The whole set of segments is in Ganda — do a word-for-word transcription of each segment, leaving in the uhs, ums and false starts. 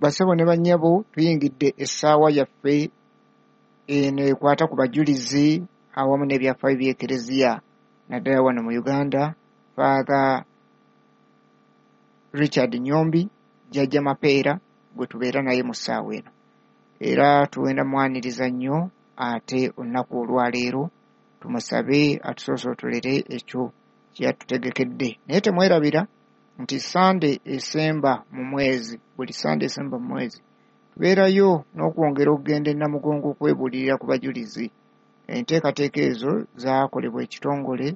basebo ne bannyabo tuyingidde essaawa yaffe eno ekwata ku bajulizi awamu n'ebyafaayo by'ekereziya naddala wano mu Uganda. Father Richard Nyombi Jjajja Mapeera gwe tubeera naye mu ssaawa eno, era tuwenda mwaniriza nnyo ate olunaku olwaleero tumusabe atusosootolere ekyo kyeyatutegekedde. Naye temwerabira nti Sande esemba mu mwezi, buli Sande esemba mu mwezi tubeerayo n'okwongera okugenda e Namugongo okwebuulirira ku bajulizi. Enteekateeka ezo zaakolebwa ekitongole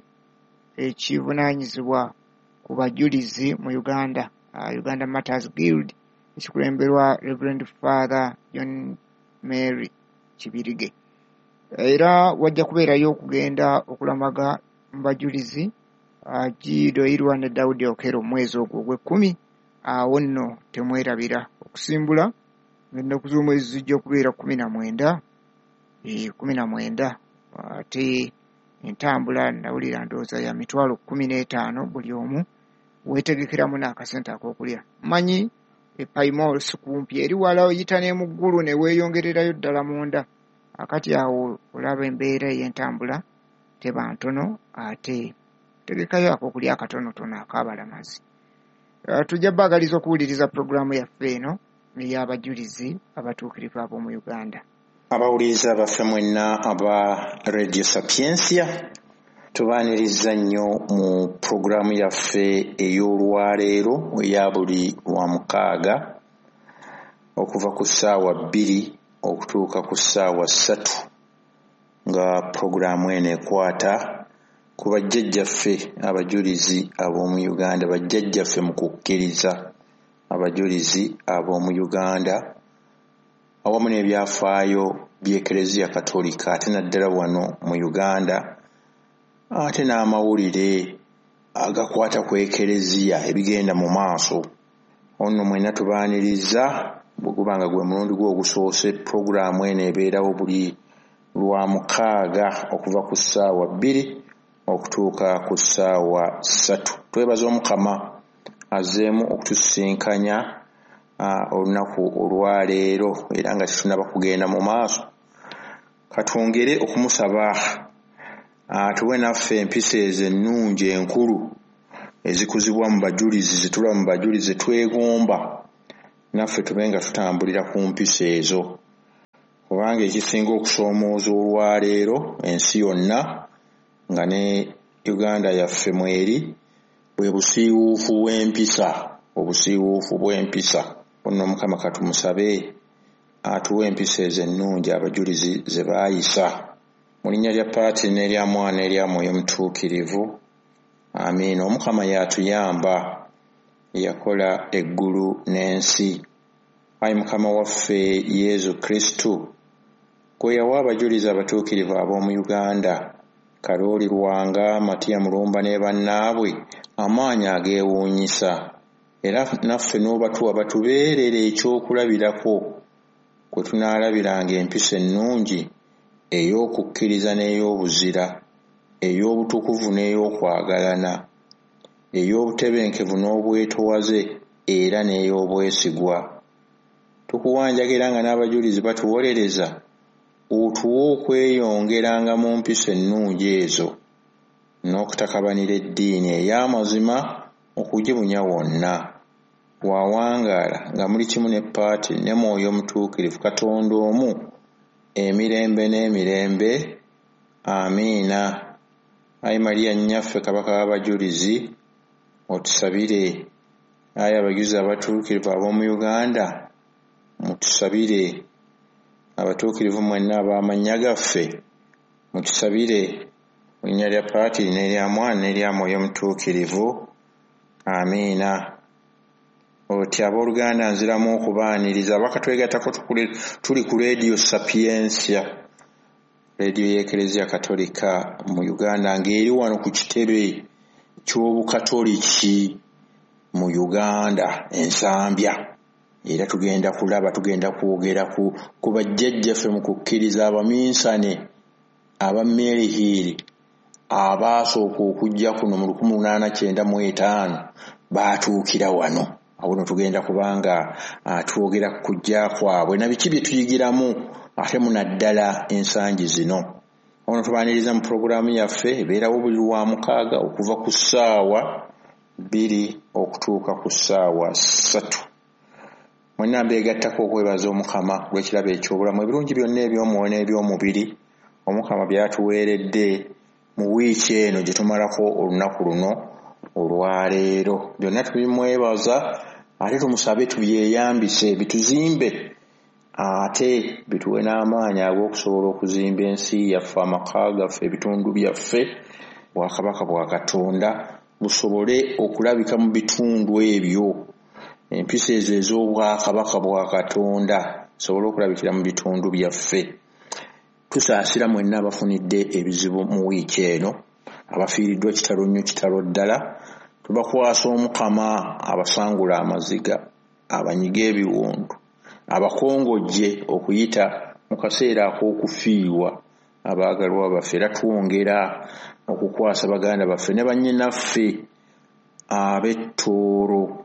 ekivunaanyizibwa ku bajulizi mu Uganda, uh, Uganda Matters Guild, ekikulemberwa Reverend Father John Mary Kibirige. Era wajja kubeerayo okugenda okulamaga mu bajulizi uh, Gidoirwa ne Daudi Okero mwezi ogwo ogw'ekkumi. Awo nno temwerabira okusimbula ennaku z'omwezi zijja okubeera kumi na mwenda e, kumi na mwenda ate entambula nawulira ndowooza ya mitwalo kumi n'etaano buli omu weetegekeramu n'akasente ak'okulya. Mmanyi ePaimos kumpi eri wala oyita ne mu ggulu ne weeyongererayo ddala munda. Akati awo olaba embeera ey'entambula teba ntono ate tegekayo ak'okulya akatonotono ak'abalamazi. Uh, tujja baagaliza okuwuliriza pulogulaamu yaffe eno ey'abajulizi abatuukirivu ab'omu Uganda. Abawuliriza baffe mwenna aba Radio Sapiensia, tubaaniriza nnyo mu pulogulaamu yaffe ey'olwaleero eya buli lwa mukaaga okuva ku ssaawa bbiri okutuuka ku ssaawa ssatu, nga pulogulaamu eno ekwata ku bajjajjaffe abajulizi ab'omu Uganda, bajjajjaffe mu kukkiriza abajulizi ab'omu Uganda awamu n'ebyafaayo by'Ekereziya Katolika ate naddala wano mu Uganda, ate n'amawulire agakwata ku Ekereziya ebigenda mu maaso. Ono mwenna tubaaniriza bwe guba nga gwe mulundi gwe ogusoose. Pulogulaamu eno ebeerawo buli lwa mukaaga okuva ku ssaawa bbiri okutuuka ku ssaawa ssatu. Twebaza Omukama azzeemu okutusinkanya uh, olunaku olwaleero, era nga tetunaba kugenda mu maaso. Katwongere okumusaba atuwe uh, naffe empisa ezo ennungi enkulu ezikuzibwa mu bajulizi, zitula mu bajulizi twegomba, naffe tube nga tutambulira ku mpisa ezo, kubanga ekisinga okusoomooza olwaleero ensi yonna nga ne Uganda yaffe mweri bwe busiiwuufu bw'empisa, obusiiwuufu bw'empisa. Ono Omukama katumusabe atuwe empisa ezo ennungi abajulizi ze baayisa. Mu linnya lya Paati n'erya Mwana n'erya Mwoyo Mutuukirivu, amiina. Omukama yatuyamba, yakola eggulu n'ensi. Ayi Mukama waffe Yesu Kristo, gwe yawa abajulizi abatuukirivu ab'omu Uganda, Kalooli Lwanga, Matiya Mulumba ne bannaabwe amaanyi ageewuunyisa, era naffe n'obatuwa batubeerere ekyokulabirako kwe tunaalabiranga empisa ennungi ey'okukkiriza n'ey'obuzira, ey'obutukuvu n'ey'okwagalana, ey'obutebenkevu n'obwetowaze era n'ey'obwesigwa. Tukuwanjagira nga n'abajulizi batuwolereza otuwe okweyongeranga mu mpisa ennungi ezo n'okutakabanira eddiini ey'amazima okugibunya wonna. Wawangaala nga muli kimu ne Paati ne Mwoyo Mutuukirivu Katonda omu emirembe n'emirembe. Amiina. Ayi Mariya nnyaffe Kabaka w'abajulizi, otusabire. Ayi abajulizi abatuukirivu ab'omu Uganda, mutusabire. Abatuukirivu mwenna ab'amannya gaffe, mutusabire. Mu linnya lya Paati n'erya Mwana n'erya Mwoyo Mutuukirivu. Amiina. Oti abooluganda nziramu okubaaniriza abakatwegattako tuli ku Radio Sapiensia, radio y'Ekereziya Katolika mu Uganda, ng'eri wano ku kitebe ky'obukatoliki mu Uganda ensambya. Era tugenda kulaba, tugenda kwogera ku, ku bajjajjaffe mu kukkiriza abaminsane aba Mary Hill abaasooka okujja kuno mu lukumi lunaana kyenda mu etaano baatuukira wano. awo no tugenda kubanga uh, twogera kujja kwabwe na biki bye tuyigiramu ate munaddala ensangi zino. Ono tubaniriza mu programu yaffe ebeerawo buli lwa mukaaga okuva ku ssaawa bbiri okutuuka ku ssaawa ssatu. Mwenna mbeegattako okwebaza Omukama lw'ekirabo eky'obulamu ebirungi byonna eby'omwoyo n'eby'omubiri Omukama by'atuweeredde mu wiiki eno gye tumalako olunaku luno olwaleero. Byonna tubimwebaza ate tumusabe tubyeyambise bituzimbe ate bituwe n'amaanyi ag'okusobola okuzimba ensi yaffe, amaka gaffe, ebitundu byaffe, Bwakabaka bwa Katonda busobole okulabika mu bitundu ebyo. Empisa ezo ez'Obwakabaka bwa Katonda sobole okulabikira mu bitundu byaffe. Tusaasira mwenna abafunidde ebizibu mu wiiki eno, abafiiriddwa kitalo nnyo kitalo ddala. Tubakwasa Omukama abasangula amaziga, abanyiga ebiwundu, abakongojje okuyita mu kaseera ak'okufiirwa abaagalwa baffe. Era twongera okukwasa baganda baffe ne bannyinaffe ab'Ettooro.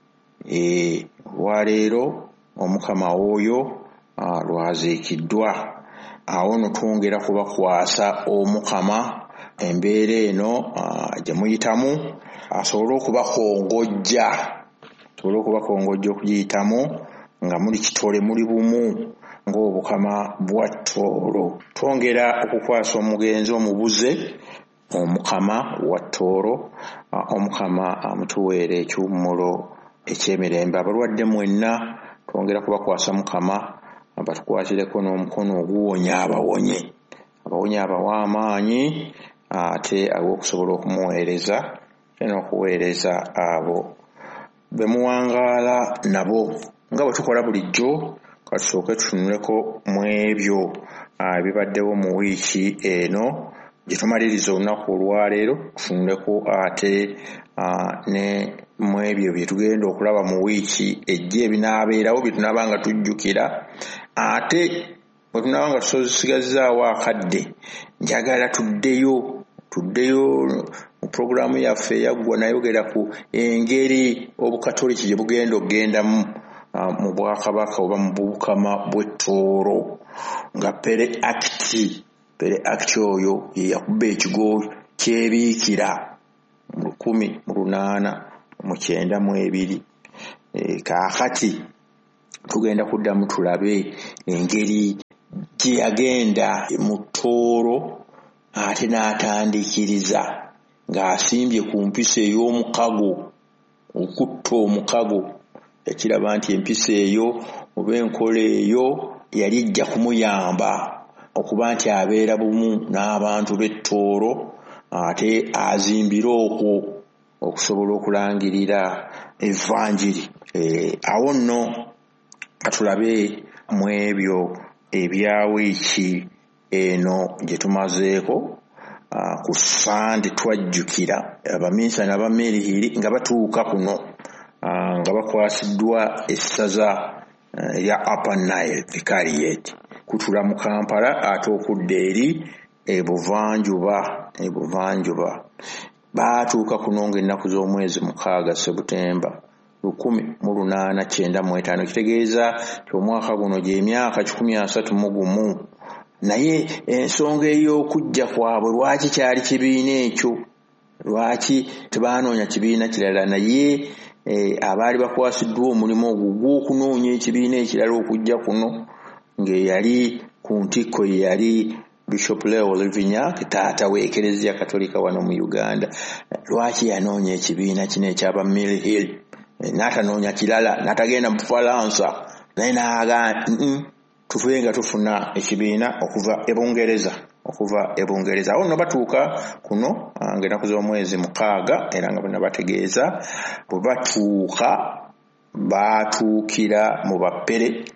E, olwaleero Omukama oyo lwaziikiddwa. Awo no twongera kubakwasa Omukama embeera eno gye muyitamu asobole okubakongojja, asobole okubakongojja okugiyitamu nga muli kitole muli bumu ng'Obukama bwa Tooro. Twongera okukwasa omugenzi omubuze Omukama wa Tooro, Omukama amutuweere ekiwummulo eky'emirembe. Abalwadde mwenna twongera kubakwasa Mukama batukwatireko n'omukono oguwonya abawonye, abawonye abawa amaanyi ate ag'okusobola okumuweereza n'okuweereza abo bemuwangaala nabo nga bwe tukola bulijjo. Katusooke tutunuleko mu ebyo ebibaddewo mu wiiki eno gye tumaliriza olunaku olwaleero, tutunuleko ate ne mu ebyo bye tugenda okulaba mu wiiki ejja ebinaabeerawo bye tunaaba nga tujjukira. Ate bwe tunaaba nga tusigazaawo akadde, njagala tuddeyo tuddeyo mu programu yaffe eyaggwa nayogera ku engeri Obukatoliki gye bugenda okugendamu mu Bwakabaka oba mu Bukama bw'Ettooro nga Pere Act Pere Act oyo ye yakuba ekigo kyebiikira mu lukumi mu lunaana mu kyenda mu ebiri. E, kaakati tugenda kuddamu tulabe engeri gye yagenda mu Tooro ate n'atandikiriza ng'asimbye ku mpisa ey'omukago, okutta omukago. Yakiraba nti empisa eyo oba enkola eyo yali ejja kumuyamba okuba nti abeera bumu n'abantu b'Ettooro ate azimbira okwo okusobola okulangirira evanjiri. E, awo nno katulabe mu ebyo ebya wiiki eno gye tumazeeko. Ku Sande twajjukira abaminsani aba Mary Hill nga batuuka kuno nga bakwasiddwa essaza erya Upper Nile Vicariate kutula mu Kampala ate okudda eri ebuvanjuba ebuvanjuba. Baatuuka kuno ng'ennaku z'omwezi mukaaga Sebutemba lukumi mu lunaana kyenda mu etaano. Kitegeeza nti omwaka guno gy'emyaka kikumi asatu mu gumu. Naye ensonga ey'okujja kwabwe lwaki kyali kibiina ekyo, lwaki tebaanoonya kibiina kirala? Naye e, abaali bakwasiddwa omulimu ogwo gw'okunoonya ekibiina ekirala okujja kuno ng'eyali ku ntikko yali Bishop Leo Livinyak, taata w'Eklezia Katolika wano mu Uganda. Lwaki yanoonya ekibiina kino eky'aba Mary Hill? E, n'atanoonya kirala, n'atagenda mu Bufalansa, naye n'aga tufuye nga tufuna ekibiina okuva e Bungereza okuva e Bungereza. Awo nno batuuka kuno ng'ennaku z'omwezi mukaaga, era nga bonna bategeeza bwe batuuka baatuukira mu bapere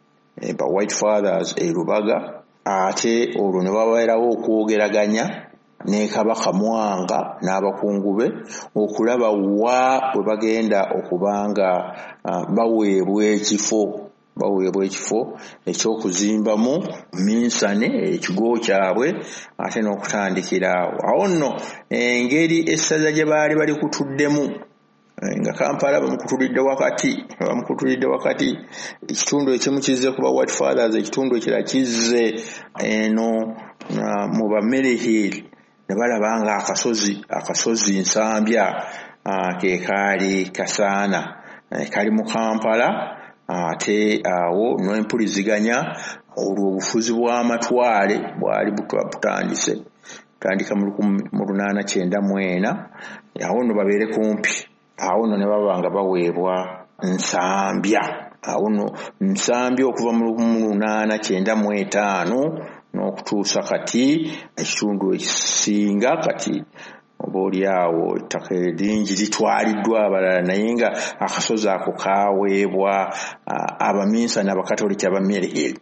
e, ba White Fathers e Lubaga. Ate olwo ne babeerawo okwogeraganya ne Kabaka Mwanga n'abakungu be okulaba wa bwe bagenda okubanga uh, baweebwa ekifo baweebwa ekifo eky'okuzimbamu minsane ekigo kyabwe ate n'okutandikira awo. Awo nno engeri essaza gye baali bali kutuddemu nga Kampala bamukutulidde wakati bamukutulidde wakati ekitundu ekimu kizze kuba White Fathers ekitundu ekirala kizze eno mu Bamere Hill ne balabanga akasozi akasozi Nsambya ke kaali kasaana kali mu Kampala ate awo n'empuliziganya olwo obufuzi bw'amatwale bwali butandise tandika mu lunaana kyenda mu ena awo no babeere kumpi awo no ne babanga baweebwa Nsambya awo no Nsambya okuva mu lunaana kyenda mu etaano n'okutuusa kati ekitundu ekisinga kati oba oli awo ettaka eringi litwaliddwa abalala naye nga akasozi ako kaweebwa abaminsani abakatoliki ab'Mary Hill.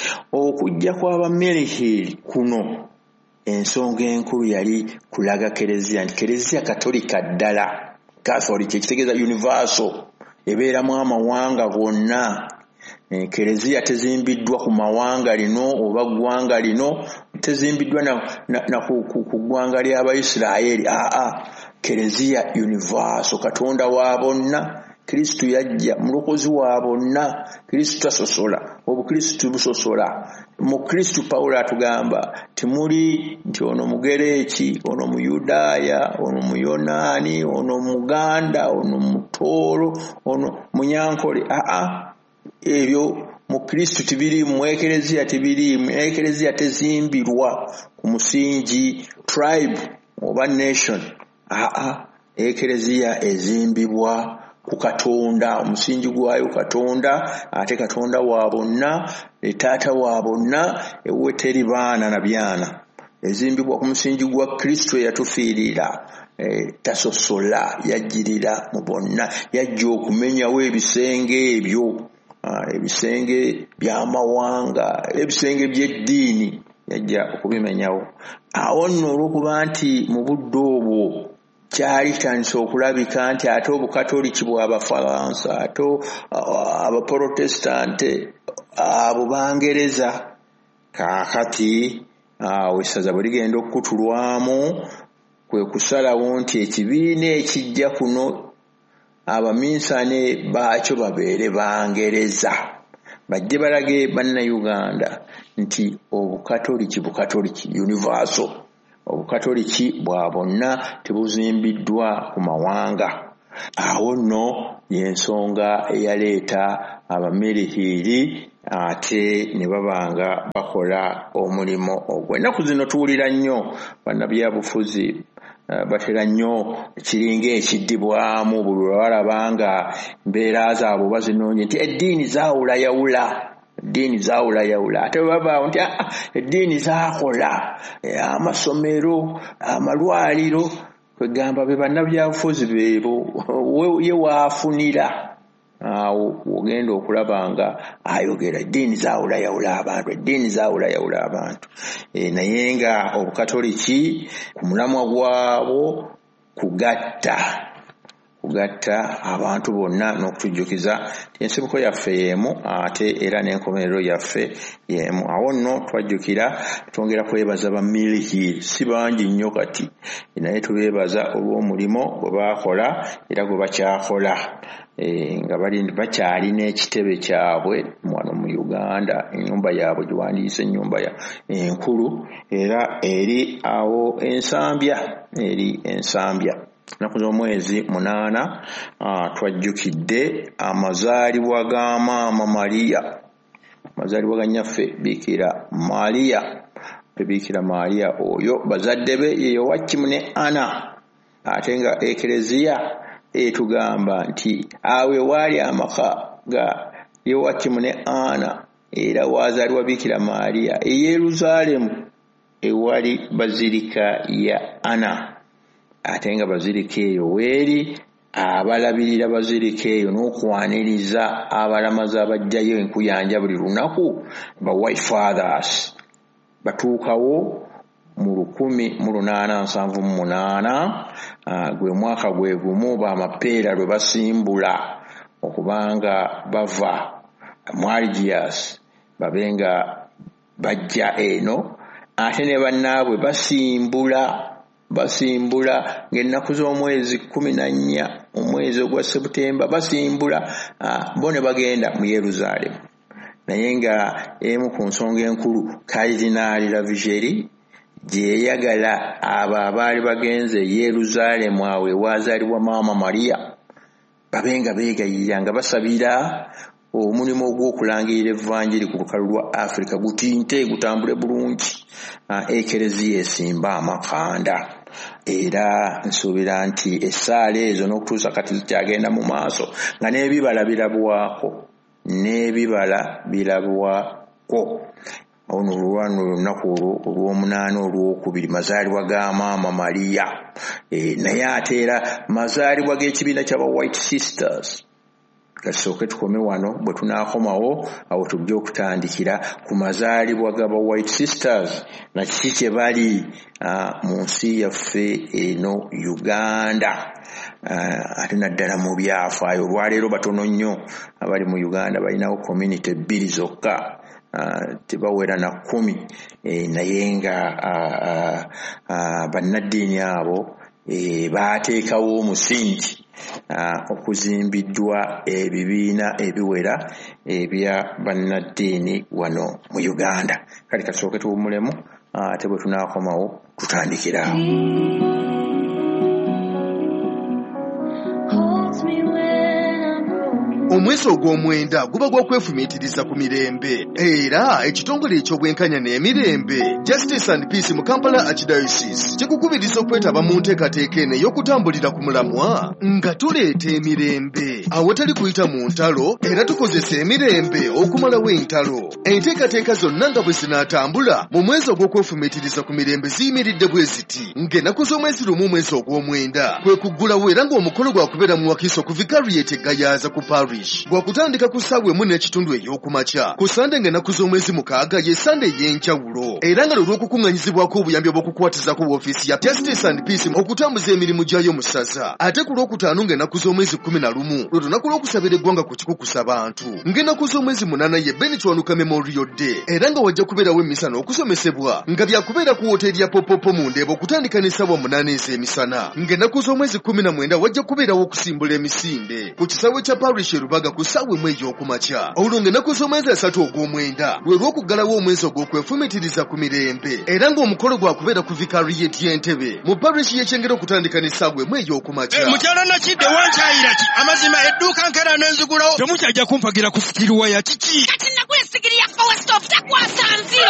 Okujja kw'ab'Mary Hill kuno ensonga enkulu yali kulaga Kereziya nti Kereziya katolika ddala Catholic ekitegeeza universal ebeeramu amawanga gonna. Kereziya tezimbiddwa ku mawanga lino oba ggwanga lino tezimbiddwa na, na, na ku, ku, ku ggwanga ly'Abayisirayiri. Aa Kereziya universal Katonda wa bonna Kristo yajja mulokozi wa bonna Kristo tasosola obukristo busosola mu Kristo. Paulo atugamba timuli nti ono Mugereki ono Muyudaaya ono Muyonaani ono Muganda ono Mutoolo ono Munyankole. Aa ebyo mu Kristo tibiri mu Ekereziya tibiri mu Ekereziya tezimbirwa ku musingi tribe oba nation. Aa Ekereziya ezimbibwa ku Katonda omusingi gwayo Katonda ate Katonda wa bonna taata wa bonna ewe teri baana na byana ezimbibwa ku musingi gwa Kristo yatufiirira e, tasosola yajjirira mu bonna yajja okumenyawo ebisenge ebyo ebisenge by'amawanga ebisenge by'eddiini yajja okubimenyawo. Awo nno olw'okuba nti mu budde obwo kyali kitandise okulabika nti ate obukatoliki bw'Abafalansa ate Abaprotestante abo Bangereza kaakati awo essaza bwe ligenda okukutulwamu kwe kusalawo nti ekibiina ekijja kuno abaminsane baakyo babeere Bangereza bajje balage bannayuganda nti obukatoliki bukatoliki universal obukatoliki bwa bonna tebuzimbiddwa ku mawanga. Awo nno y'ensonga eyaleeta ab'Mary Hill ate ne babanga bakola omulimo ogwo. Ennaku zino tuwulira nnyo bannabyabufuzi Uh, batera nnyo kiringa ekiddibwamu buli lwalabanga mbeera zaabwe bazinoonya nti eddiini zaawulayawula eddiini zaawulayawula ate babaawo nti ah, eddiini zaakola amasomero amalwaliro kwegamba be bannabyabufuzi beebo ye waafunira awo ogenda okulaba nga ayogera eddiini zaawulayawula abantu eddiini zaawulayawula abantu e, naye nga obukatoliki ku mulamwa gwabwo kugatta kugatta abantu bonna n'okutujjukiza ensibuko yaffe y'emu ate era n'enkomerero yaffe y'emu. Awo nno twajjukira twongera kwebaza b'Mary Hill si bangi nnyo kati naye tubeebaza olw'omulimo gwe baakola era gwe bakyakola. E, nga bali bakyali n'ekitebe kyabwe wano mu Uganda ennyumba yaabwe giwandiise ennyumba ya enkulu era eri awo Ensambya eri Ensambya. Ennaku z'omwezi munaana twajjukidde amazaalibwa ga maama Mariya amazaalibwa ga nnyaffe Bikira Mariya Bikira Mariya oyo bazadde be ye Yowakimu ne Anna ate nga Ekereziya etugamba nti awe waali amaka ga Yowakimu ne Anna era waazaalibwa Bikira Mariya e Yerusaalemu ewali bazilika ya Anna ate nga bazilika eyo weeri abalabirira bazilika eyo n'okwaniriza abalamazi abajjayo enkuyanja buli lunaku ba White Fathers batuukawo mu lukumi mu lunaana nsanvu mu munaana gwe mwaka gwe gumu bamapeera lwe basimbula okubanga bava Mwaligias babenga bajja eno ate ne bannaabwe basimbula basimbula ng'ennaku z'omwezi kumi na nnya omwezi ogwa Septemba basimbula uh, bone bagenda mu Yeruzalemu naye nga emu ku nsonga enkulu Cardinal Lavigeri gye yagala abo abaali bagenze Yeruzalemu awe wazaalibwa Maama Maria babenga beegayirira nga basabira omulimu ogw'okulangirira evvanjiri ku lukalu lwa Africa gutinte gutambule bulungi uh, ekereziya esimba amakanda era nsuubira nti essaala ezo n'okutuusa kati zikyagenda mu maaso nga n'ebibala birabwako n'ebibala birabwako ono olwano olunaku olw'omunaana olwokubiri mazaalibwa ga Maama Maria e, naye ate era mazaalibwa g'ekibiina ky'aba White Sisters kasooke tukome wano bwe tunaakomawo awo tujja okutandikira ku mazaalibwa g'aba White Sisters na kiki kye bali uh, mu nsi yaffe eno Uganda. Uh, ate naddala mu byafaayo olwaleero batono nnyo abali mu Uganda balinawo community bbiri zokka uh, tebawera na kumi e, naye nga uh, uh, uh, bannaddiini abo e, baateekawo omusingi Uh, okuzimbiddwa ebibiina ebiwera ebya bannaddiini wano mu Uganda. Kale kasooke tuwummulemu ate bwe tunaakomawo tutandikira. Omwezi ogw'omwenda guba gw'okwefumiitiriza ku mirembe era ekitongole eky'obwenkanya n'emirembe Justice and Peace mu Kampala Archdiocese kikukubiriza okwetaba mu nteekateeka eno ey'okutambulira ku mulamwa nga tuleeta emirembe awatali kuyita mu ntalo era tukozesa emirembe okumalawo entalo. Enteekateeka zonna nga bwe zinaatambula mu mwezi ogw'okwefumiitiriza ku mirembe ziyimiridde bwe ziti ng'ennaku z'omwezi lumu omwezi ogw'omwenda kwe kuggulawo era ng'omukolo gwakubeera mu Wakiso ku Vicariate Gayaza ku Parish gwakutandika ku ssaawa emu n'ekitundu ey'okumakya ku Sande ng'ennaku z'omwezi mukaaga ye Sande ey'enjawulo era nga lw'okukuŋŋanyizibwako obuyambi obw'okukwatizako woofiisi ya Justice and Peace okutambuza emirimu gyayo mu ssaza. Ate ku lwokutaano ng'ennaku z'omwezi kkumi na lumu lwe lunaku lw'okusabira eggwanga ku kikukusa bantu ng'ennaku z'omwezi munaana ye Benitwanuka Memorial Day era nga wajja kubeerawo emisa n'okusomesebwa nga byakubeera ku woteeri ya Popopo mu Ndeeba okutandika n'essaawa munaana ez'emisana ng'ennaku z'omwezi kkumi na mwenda wajja kubeerawo okusimbula emisinde ku kisaawe kya Parish Rubaga ku ssaawa emu ey'okumakya. Olwo ng'ennaku z'omwezi asatu ogw'omwenda lwe lw'okuggalawo omwezi ogw'okwefumiitiriza ku mirembe era ng'omukolo gwakubeera ku Vicariate y'Entebbe mu Parish y'Ekyengera okutandika n'essaawa emu ey'okumakya. Mukyala Nakidde wankyayira ki amazima edduuka nkera n'enzigulawo temukyajja kumpagira kusikirwa ya kiki kati nagwesigiri ya Power Stop takwasa nziro